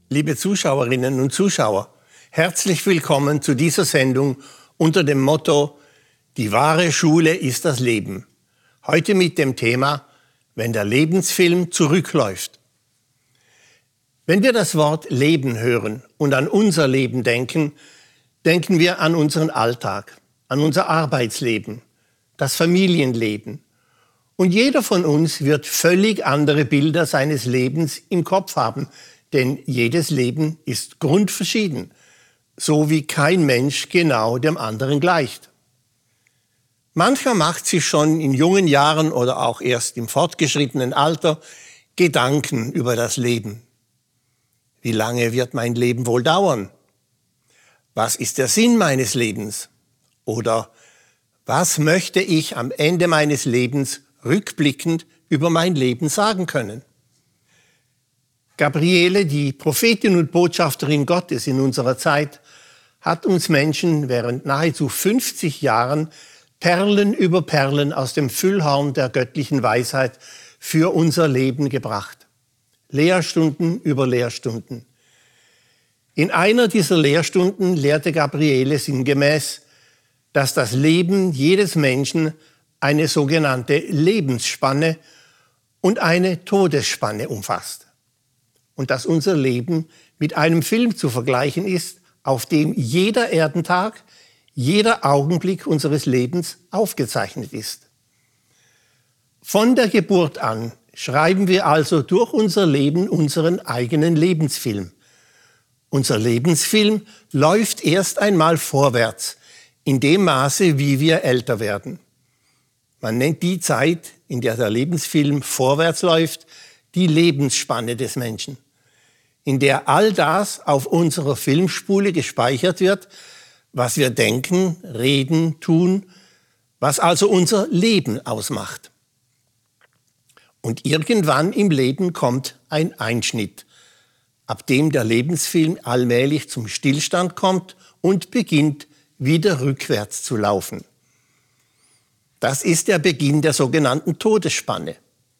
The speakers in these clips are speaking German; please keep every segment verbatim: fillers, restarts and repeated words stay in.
Liebe Zuschauerinnen und Zuschauer, herzlich willkommen zu dieser Sendung unter dem Motto Die wahre Schule ist das Leben. Heute mit dem Thema Wenn der Lebensfilm zurückläuft. Wenn wir das Wort Leben hören und an unser Leben denken, denken wir an unseren Alltag, an unser Arbeitsleben, das Familienleben. Und jeder von uns wird völlig andere Bilder seines Lebens im Kopf haben, denn jedes Leben ist grundverschieden, so wie kein Mensch genau dem anderen gleicht. Mancher macht sich schon in jungen Jahren oder auch erst im fortgeschrittenen Alter Gedanken über das Leben. Wie lange wird mein Leben wohl dauern? Was ist der Sinn meines Lebens? Oder was möchte ich am Ende meines Lebens rückblickend über mein Leben sagen können? Gabriele, die Prophetin und Botschafterin Gottes in unserer Zeit, hat uns Menschen während nahezu fünfzig Jahren Perlen über Perlen aus dem Füllhorn der göttlichen Weisheit für unser Leben gebracht. Lehrstunden über Lehrstunden. In einer dieser Lehrstunden lehrte Gabriele sinngemäß, dass das Leben jedes Menschen eine sogenannte Lebensspanne und eine Todesspanne umfasst. Und dass unser Leben mit einem Film zu vergleichen ist, auf dem jeder Erdentag, jeder Augenblick unseres Lebens aufgezeichnet ist. Von der Geburt an schreiben wir also durch unser Leben unseren eigenen Lebensfilm. Unser Lebensfilm läuft erst einmal vorwärts, in dem Maße, wie wir älter werden. Man nennt die Zeit, in der der Lebensfilm vorwärts läuft, die Lebensspanne des Menschen, in der all das auf unserer Filmspule gespeichert wird, was wir denken, reden, tun, was also unser Leben ausmacht. Und irgendwann im Leben kommt ein Einschnitt, ab dem der Lebensfilm allmählich zum Stillstand kommt und beginnt, wieder rückwärts zu laufen. Das ist der Beginn der sogenannten Todesspanne.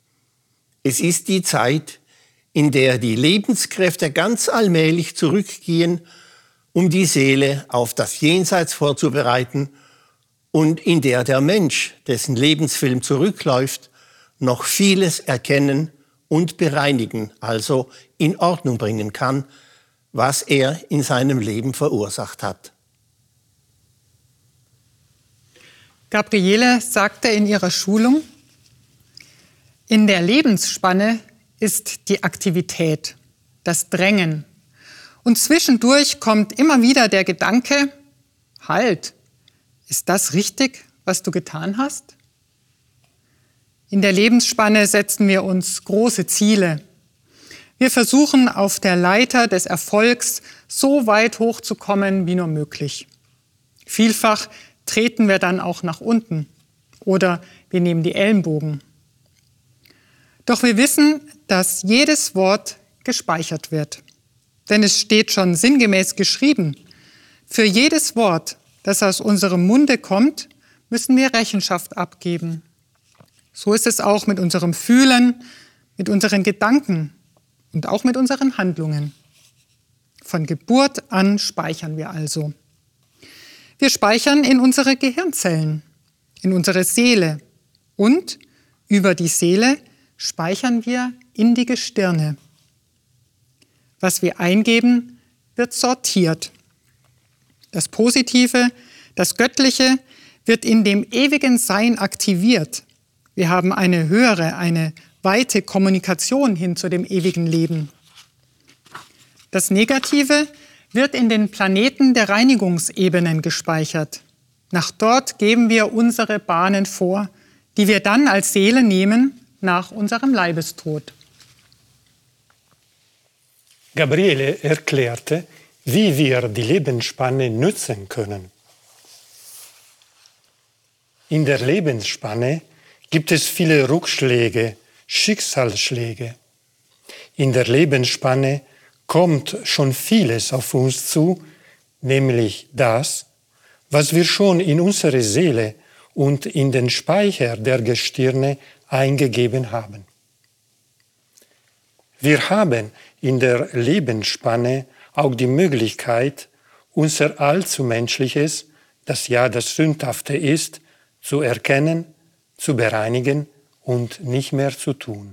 Es ist die Zeit, in der die Lebenskräfte ganz allmählich zurückgehen, um die Seele auf das Jenseits vorzubereiten und in der der Mensch, dessen Lebensfilm zurückläuft, noch vieles erkennen und bereinigen, also in Ordnung bringen kann, was er in seinem Leben verursacht hat. Gabriele sagte in ihrer Schulung, in der Lebensspanne ist die Aktivität, das Drängen. Und zwischendurch kommt immer wieder der Gedanke, halt, ist das richtig, was du getan hast? In der Lebensspanne setzen wir uns große Ziele. Wir versuchen auf der Leiter des Erfolgs so weit hochzukommen wie nur möglich. Vielfach treten wir dann auch nach unten oder wir nehmen die Ellenbogen. Doch wir wissen, dass jedes Wort gespeichert wird. Denn es steht schon sinngemäß geschrieben, für jedes Wort, das aus unserem Munde kommt, müssen wir Rechenschaft abgeben. So ist es auch mit unserem Fühlen, mit unseren Gedanken und auch mit unseren Handlungen. Von Geburt an speichern wir also. Wir speichern in unsere Gehirnzellen, in unsere Seele und über die Seele speichern wir in die Gestirne. Was wir eingeben, wird sortiert. Das Positive, das Göttliche wird in dem ewigen Sein aktiviert. Wir haben eine höhere, eine weite Kommunikation hin zu dem ewigen Leben. Das Negative wird in den Planeten der Reinigungsebenen gespeichert. Nach dort geben wir unsere Bahnen vor, die wir dann als Seele nehmen nach unserem Leibestod. Gabriele erklärte, wie wir die Lebensspanne nutzen können. In der Lebensspanne gibt es viele Rückschläge, Schicksalsschläge. In der Lebensspanne kommt schon vieles auf uns zu, nämlich das, was wir schon in unsere Seele und in den Speicher der Gestirne eingegeben haben. Wir haben in der Lebensspanne auch die Möglichkeit, unser Allzumenschliches, das ja das Sündhafte ist, zu erkennen, zu bereinigen und nicht mehr zu tun.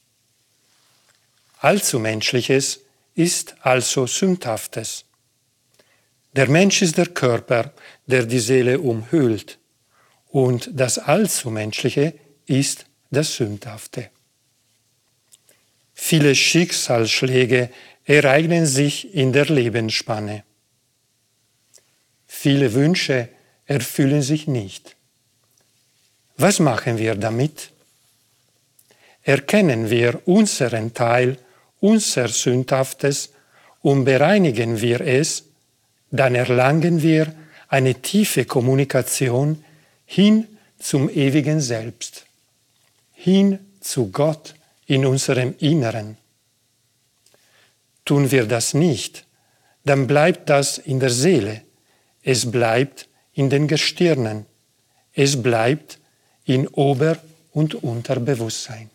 Allzumenschliches ist also Sündhaftes. Der Mensch ist der Körper, der die Seele umhüllt, und das Allzumenschliche ist das Sündhafte. Viele Schicksalsschläge ereignen sich in der Lebensspanne. Viele Wünsche erfüllen sich nicht. Was machen wir damit? Erkennen wir unseren Teil, unser Sündhaftes, und bereinigen wir es, dann erlangen wir eine tiefe Kommunikation hin zum ewigen Selbst, hin zu Gott in unserem Inneren. Tun wir das nicht, dann bleibt das in der Seele, es bleibt in den Gestirnen, es bleibt in Ober- und Unterbewusstsein.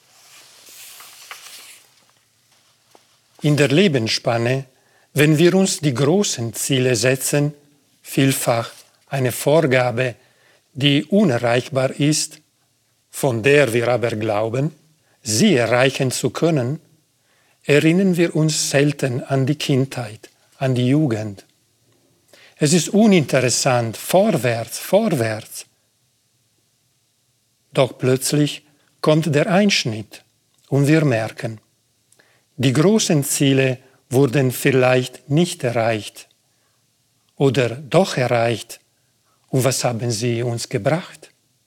In der Lebensspanne, wenn wir uns die großen Ziele setzen, vielfach eine Vorgabe, die unerreichbar ist, von der wir aber glauben, sie erreichen zu können, erinnern wir uns selten an die Kindheit, an die Jugend. Es ist uninteressant, vorwärts, vorwärts. Doch plötzlich kommt der Einschnitt und wir merken, die großen Ziele wurden vielleicht nicht erreicht oder doch erreicht. Und was haben sie uns gebracht?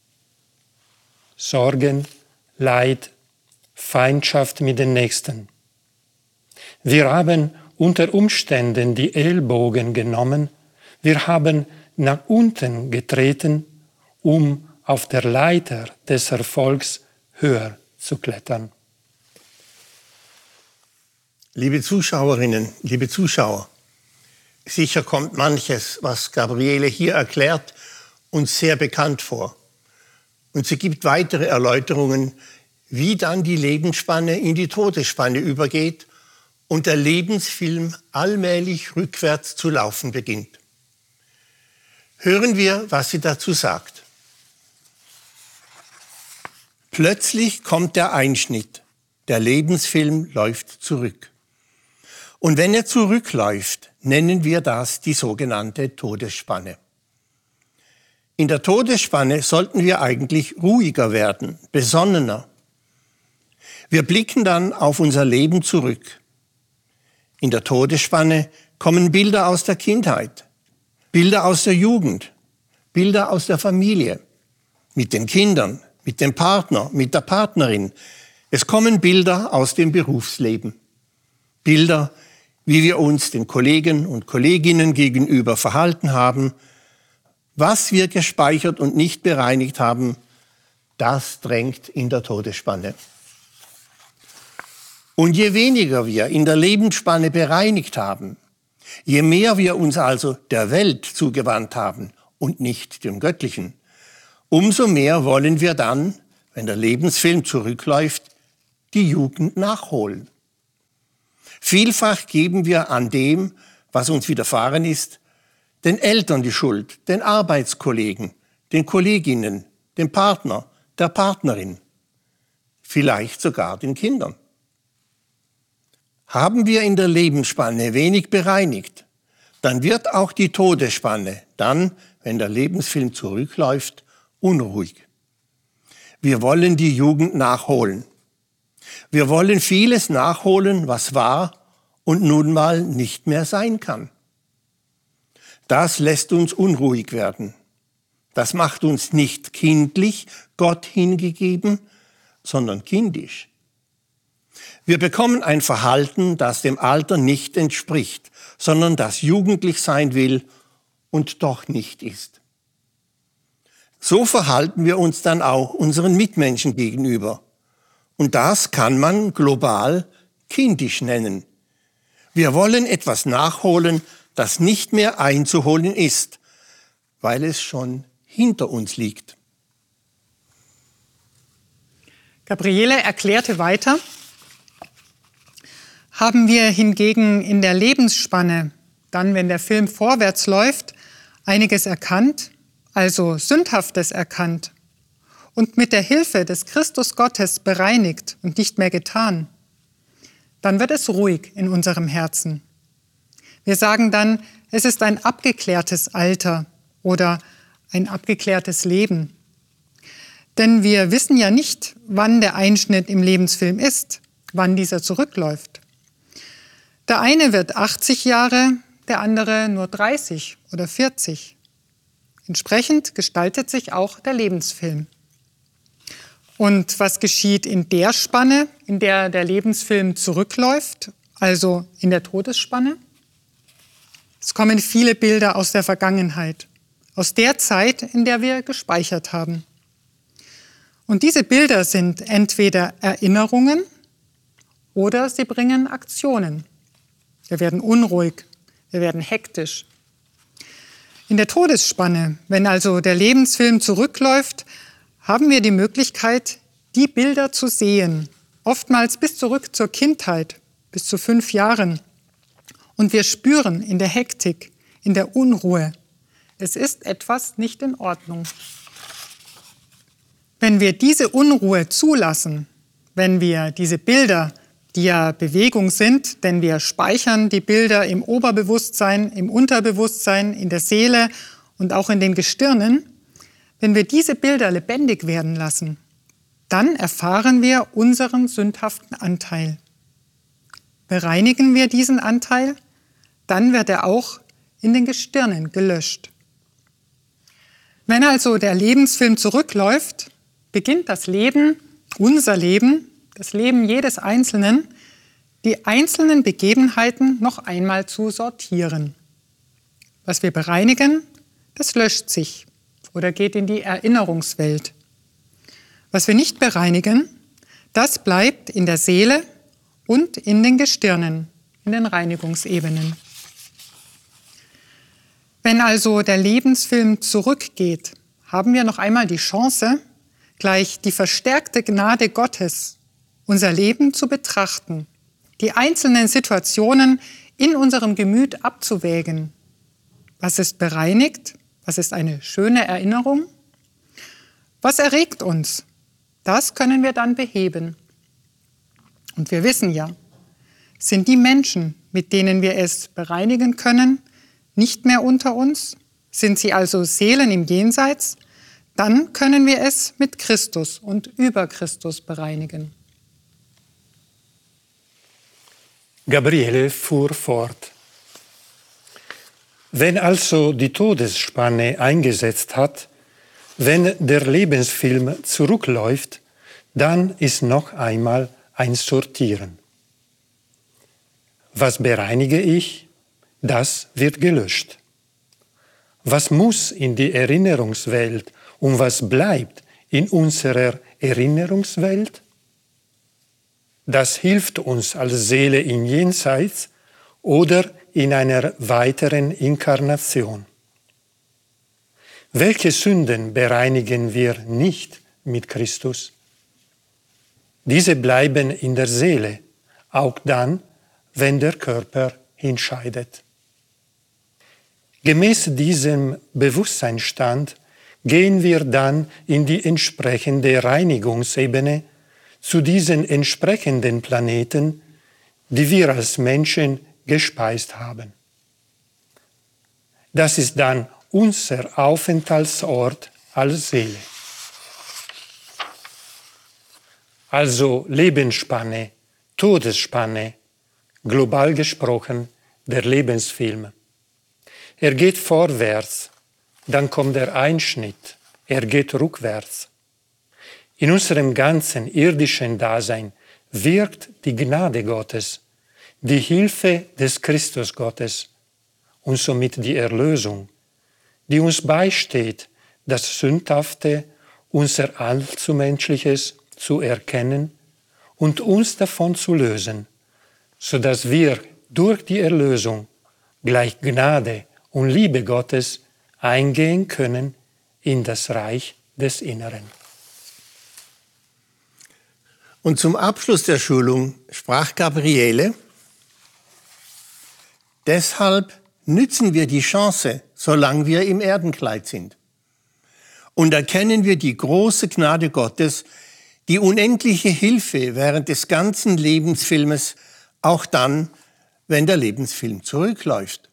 Sorgen, Leid, Feindschaft mit den Nächsten. Wir haben unter Umständen die Ellbogen genommen, wir haben nach unten getreten, um auf der Leiter des Erfolgs höher zu klettern. Liebe Zuschauerinnen, liebe Zuschauer, sicher kommt manches, was Gabriele hier erklärt, uns sehr bekannt vor. Und sie gibt weitere Erläuterungen, wie dann die Lebensspanne in die Todesspanne übergeht und der Lebensfilm allmählich rückwärts zu laufen beginnt. Hören wir, was sie dazu sagt. Plötzlich kommt der Einschnitt. Der Lebensfilm läuft zurück. Und wenn er zurückläuft, nennen wir das die sogenannte Todesspanne. In der Todesspanne sollten wir eigentlich ruhiger werden, besonnener. Wir blicken dann auf unser Leben zurück. In der Todesspanne kommen Bilder aus der Kindheit, Bilder aus der Jugend, Bilder aus der Familie, mit den Kindern, mit dem Partner, mit der Partnerin. Es kommen Bilder aus dem Berufsleben. Bilder, wie wir uns den Kollegen und Kolleginnen gegenüber verhalten haben. Was wir gespeichert und nicht bereinigt haben, das drängt in der Todesspanne. Und je weniger wir in der Lebensspanne bereinigt haben, je mehr wir uns also der Welt zugewandt haben und nicht dem Göttlichen, umso mehr wollen wir dann, wenn der Lebensfilm zurückläuft, die Jugend nachholen. Vielfach geben wir an dem, was uns widerfahren ist, den Eltern die Schuld, den Arbeitskollegen, den Kolleginnen, dem Partner, der Partnerin, vielleicht sogar den Kindern. Haben wir in der Lebensspanne wenig bereinigt, dann wird auch die Todesspanne, dann, wenn der Lebensfilm zurückläuft, unruhig. Wir wollen die Jugend nachholen. Wir wollen vieles nachholen, was war und nun mal nicht mehr sein kann. Das lässt uns unruhig werden. Das macht uns nicht kindlich, Gott hingegeben, sondern kindisch. Wir bekommen ein Verhalten, das dem Alter nicht entspricht, sondern das jugendlich sein will und doch nicht ist. So verhalten wir uns dann auch unseren Mitmenschen gegenüber. Und das kann man global kindisch nennen. Wir wollen etwas nachholen, das nicht mehr einzuholen ist, weil es schon hinter uns liegt. Gabriele erklärte weiter: Haben wir hingegen in der Lebensspanne, dann wenn der Film vorwärts läuft, einiges erkannt, also Sündhaftes erkannt und mit der Hilfe des Christus Gottes bereinigt und nicht mehr getan, dann wird es ruhig in unserem Herzen. Wir sagen dann, es ist ein abgeklärtes Alter oder ein abgeklärtes Leben. Denn wir wissen ja nicht, wann der Einschnitt im Lebensfilm ist, wann dieser zurückläuft. Der eine wird achtzig Jahre, der andere nur dreißig oder vierzig. Entsprechend gestaltet sich auch der Lebensfilm. Und was geschieht in der Spanne, in der der Lebensfilm zurückläuft, also in der Todesspanne? Es kommen viele Bilder aus der Vergangenheit, aus der Zeit, in der wir gespeichert haben. Und diese Bilder sind entweder Erinnerungen oder sie bringen Aktionen. Wir werden unruhig, wir werden hektisch. In der Todesspanne, wenn also der Lebensfilm zurückläuft, haben wir die Möglichkeit, die Bilder zu sehen, oftmals bis zurück zur Kindheit, bis zu fünf Jahren. Und wir spüren in der Hektik, in der Unruhe, es ist etwas nicht in Ordnung. Wenn wir diese Unruhe zulassen, wenn wir diese Bilder, die ja Bewegung sind, denn wir speichern die Bilder im Oberbewusstsein, im Unterbewusstsein, in der Seele und auch in den Gestirnen, wenn wir diese Bilder lebendig werden lassen, dann erfahren wir unseren sündhaften Anteil. Bereinigen wir diesen Anteil, dann wird er auch in den Gestirnen gelöscht. Wenn also der Lebensfilm zurückläuft, beginnt das Leben, unser Leben, das Leben jedes Einzelnen, die einzelnen Begebenheiten noch einmal zu sortieren. Was wir bereinigen, das löscht sich oder geht in die Erinnerungswelt. Was wir nicht bereinigen, das bleibt in der Seele und in den Gestirnen, in den Reinigungsebenen. Wenn also der Lebensfilm zurückgeht, haben wir noch einmal die Chance, gleich die verstärkte Gnade Gottes, unser Leben zu betrachten, die einzelnen Situationen in unserem Gemüt abzuwägen. Was ist bereinigt? Was ist eine schöne Erinnerung? Was erregt uns? Das können wir dann beheben. Und wir wissen ja, sind die Menschen, mit denen wir es bereinigen können, nicht mehr unter uns? Sind sie also Seelen im Jenseits? Dann können wir es mit Christus und über Christus bereinigen. Gabriele fuhr fort. Wenn also die Todesspanne eingesetzt hat, wenn der Lebensfilm zurückläuft, dann ist noch einmal ein Sortieren. Was bereinige ich? Das wird gelöscht. Was muss in die Erinnerungswelt und was bleibt in unserer Erinnerungswelt? Das hilft uns als Seele im Jenseits oder in einer weiteren Inkarnation. Welche Sünden bereinigen wir nicht mit Christus? Diese bleiben in der Seele, auch dann, wenn der Körper hinscheidet. Gemäß diesem Bewusstseinsstand gehen wir dann in die entsprechende Reinigungsebene zu diesen entsprechenden Planeten, die wir als Menschen gespeist haben. Das ist dann unser Aufenthaltsort als Seele. Also Lebensspanne, Todesspanne, global gesprochen der Lebensfilm. Er geht vorwärts, dann kommt der Einschnitt, er geht rückwärts. In unserem ganzen irdischen Dasein wirkt die Gnade Gottes, die Hilfe des Christus Gottes und somit die Erlösung, die uns beisteht, das Sündhafte, unser Allzumenschliches zu erkennen und uns davon zu lösen, sodass wir durch die Erlösung gleich Gnade und Liebe Gottes eingehen können in das Reich des Inneren. Und zum Abschluss der Schulung sprach Gabriele: Deshalb nützen wir die Chance, solange wir im Erdenkleid sind. Und erkennen wir die große Gnade Gottes, die unendliche Hilfe während des ganzen Lebensfilmes, auch dann, wenn der Lebensfilm zurückläuft.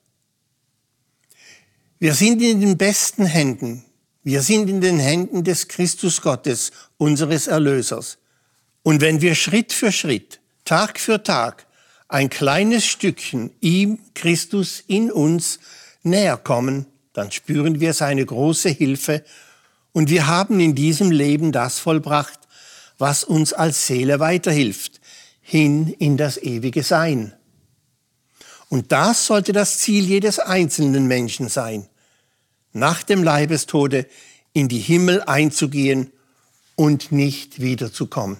Wir sind in den besten Händen. Wir sind in den Händen des Christus Gottes, unseres Erlösers. Und wenn wir Schritt für Schritt, Tag für Tag, ein kleines Stückchen ihm, Christus, in uns näher kommen, dann spüren wir seine große Hilfe und wir haben in diesem Leben das vollbracht, was uns als Seele weiterhilft, hin in das ewige Sein. Und das sollte das Ziel jedes einzelnen Menschen sein, nach dem Leibestode in die Himmel einzugehen und nicht wiederzukommen.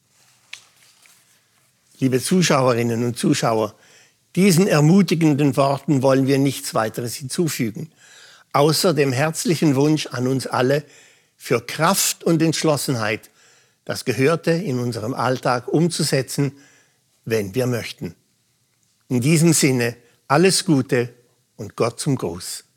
Liebe Zuschauerinnen und Zuschauer, diesen ermutigenden Worten wollen wir nichts weiteres hinzufügen, außer dem herzlichen Wunsch an uns alle für Kraft und Entschlossenheit, das Gehörte in unserem Alltag umzusetzen, wenn wir möchten. In diesem Sinne alles Gute und Gott zum Gruß.